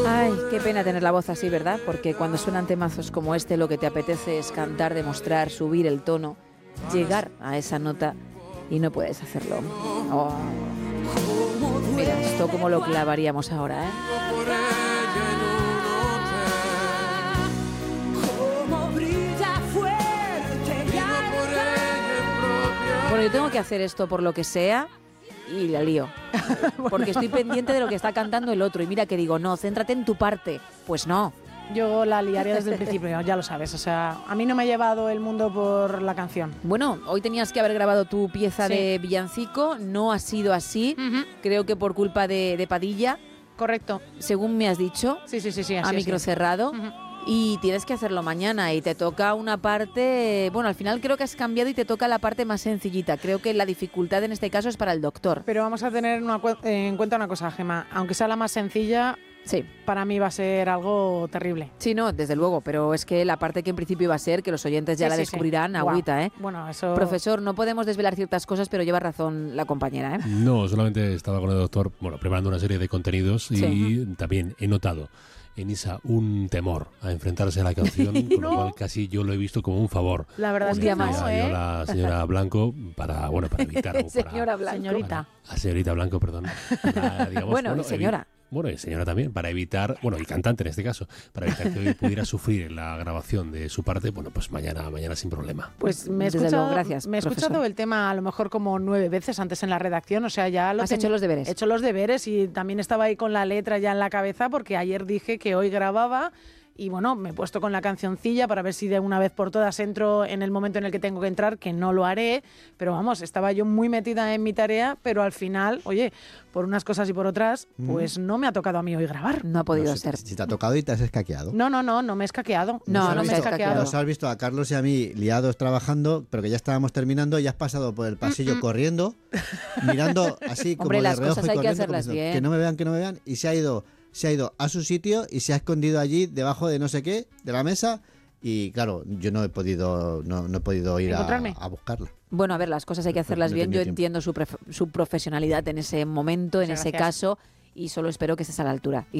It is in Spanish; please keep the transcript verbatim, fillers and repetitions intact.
Ay, qué pena tener la voz así, ¿verdad? Porque cuando suenan temazos como este, lo que te apetece es cantar, demostrar, subir el tono, llegar a esa nota y no puedes hacerlo. Oh. Mira, esto como lo clavaríamos ahora, ¿eh? Bueno, yo tengo que hacer esto por lo que sea y la lío. Porque estoy pendiente de lo que está cantando el otro. Y mira que digo, no, céntrate en tu parte. Pues no. Yo la liaría desde el principio, ya lo sabes. O sea, a mí no me ha llevado el mundo por la canción. Bueno, hoy tenías que haber grabado tu pieza Sí. de villancico. No ha sido así. Uh-huh. Creo que por culpa de, de Padilla. Correcto. Según me has dicho. Sí, sí, sí, sí. A Así, micro así. cerrado. Uh-huh. Y tienes que hacerlo mañana y te toca una parte, bueno, al final creo que has cambiado y te toca la parte más sencillita. Creo que la dificultad en este caso es para el doctor. Pero vamos a tener una, en cuenta una cosa, Gemma. Aunque sea la más sencilla, sí, para mí va a ser algo terrible. Sí, no, desde luego, pero es que la parte que en principio iba a ser, que los oyentes ya sí, la sí, descubrirán, sí. agüita, Wow. ¿eh? Bueno, eso... Profesor, no podemos desvelar ciertas cosas, pero lleva razón la compañera, ¿eh? No, solamente estaba con el doctor, bueno, preparando una serie de contenidos y Sí. también he notado en Isa un temor a enfrentarse a la canción, con No. lo cual casi yo lo he visto como un favor. La verdad es Un que día no, más. ¿eh? Yo la señora Blanco para, bueno, para evitar... o para- Señora Blanco. Señorita. A señorita Blanco, perdón. Para, digamos, Bueno, y señora. evi- bueno, y señora también, para evitar, bueno, y cantante en este caso, para evitar que hoy pudiera sufrir en la grabación de su parte, bueno, pues mañana, mañana sin problema. Pues me he Desde escuchado, luego, gracias, me he escuchado profesor. el tema a lo mejor como nueve veces antes en la redacción, o sea, ya lo Has ten- hecho los deberes. He hecho los deberes y también estaba ahí con la letra ya en la cabeza porque ayer dije que hoy grababa y bueno, me he puesto con la cancioncilla para ver si de una vez por todas entro en el momento en el que tengo que entrar, que no lo haré, pero vamos, estaba yo muy metida en mi tarea, pero al final, oye, por unas cosas y por otras, pues no me ha tocado a mí hoy grabar. No ha podido No, si, ser. si te ha tocado y te has escaqueado. No, no, no, no me he escaqueado. No, Nos no has se ha visto- escaqueado. Nos has visto a Carlos y a mí liados trabajando, pero que ya estábamos terminando y has pasado por el pasillo corriendo, mirando así como Hombre, de las reojo cosas y hay que corriendo, hacerlas como diciendo, bien. que no me vean, que no me vean, y se ha ido, se ha ido a su sitio y se ha escondido allí debajo de no sé qué, de la mesa, y claro, yo no he podido, no, no he podido ir a, ¿Encontrarme? a buscarla. Bueno, a ver, las cosas hay que hacerlas No he bien. Yo tenido tiempo. entiendo su, pref- su profesionalidad en ese momento, en Muchas ese gracias. caso, y solo espero que estés a la altura.